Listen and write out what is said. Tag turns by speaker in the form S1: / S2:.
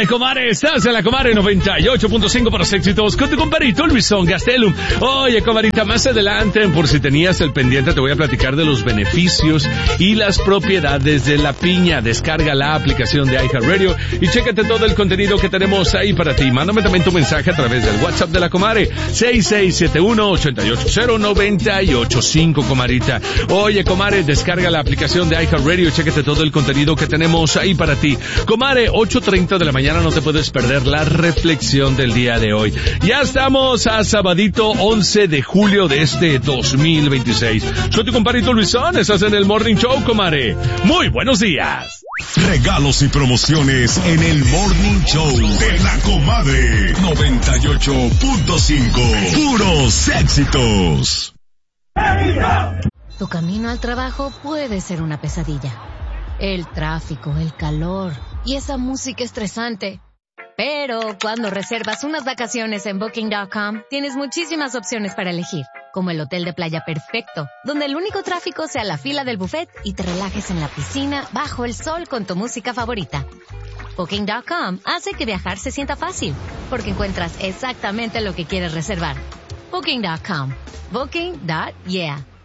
S1: comadre, estás en la comadre 98.5 para los éxitos con tu compadrito Luisón Gastelum. Oye, comadrita, más adelante, por si tenías el pendiente, te voy a platicar de los beneficios y las propiedades de la piña. Descarga la aplicación de iHeartRadio y chécate todo el contenido que tenemos ahí para ti. Mándame también tu mensaje a través del WhatsApp de la comadre, 6671-880-985, comadrita. Oye, comadre, descarga la aplicación de iHeartRadio y chécate todo el contenido que tenemos ahí para ti. Comadre, 8:30 de la mañana, no te puedes perder la reflexión del día de hoy. Ya estamos a sabadito 11 de julio de este 2026. Soy tu compadrito Luisón, estás en el Morning Show, comadre. Muy buenos días.
S2: Regalos y promociones en el Morning Show de la comadre 98.5. Puros éxitos.
S3: Tu camino al trabajo puede ser una pesadilla. El tráfico, el calor y esa música estresante. Pero cuando reservas unas vacaciones en Booking.com, tienes muchísimas opciones para elegir, como el hotel de playa perfecto, donde el único tráfico sea la fila del buffet y te relajes en la piscina bajo el sol con tu música favorita. Booking.com hace que viajar se sienta fácil, porque encuentras exactamente lo que quieres reservar. Booking.com. Booking.yeah.